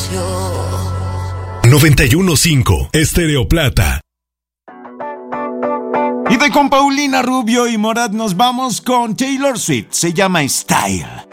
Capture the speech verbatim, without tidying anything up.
noventa y uno punto cinco Estéreo Plata. Y de con Paulina Rubio y Morat nos vamos con Taylor Swift. Se llama Style.